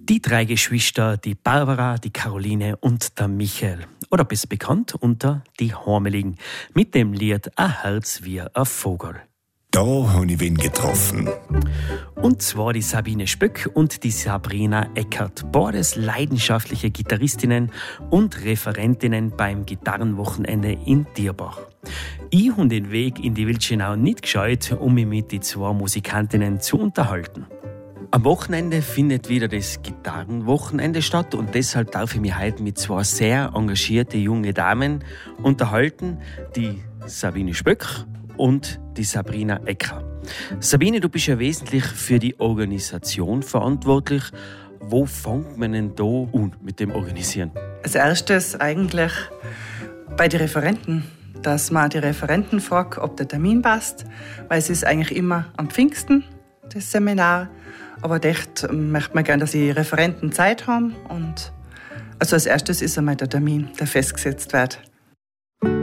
Die drei Geschwister, die Barbara, die Caroline und der Michael. Oder besser bekannt unter die Hormeligen. Mit dem Lied «A Herz wie ein Vogel». Da habe ich wen getroffen. Und zwar die Sabine Spöck und die Sabrina Eckert. Beides leidenschaftliche Gitarristinnen und Referentinnen beim Gitarrenwochenende in Dierbach. Ich habe den Weg in die Wildschenau nicht gescheut, um mich mit den zwei Musikantinnen zu unterhalten. Am Wochenende findet wieder das Gitarrenwochenende statt und deshalb darf ich mich heute mit zwei sehr engagierten jungen Damen unterhalten, die Sabine Spöck und die Sabrina Ecker. Sabine, du bist ja wesentlich für die Organisation verantwortlich. Wo fängt man denn da an mit dem Organisieren? Als erstes eigentlich bei den Referenten, dass man die Referenten fragt, ob der Termin passt, weil es ist eigentlich immer am Pfingsten, das Seminar. Aber dort möchte man gerne, dass die Referenten Zeit haben. Und also als erstes ist einmal der Termin, der festgesetzt wird.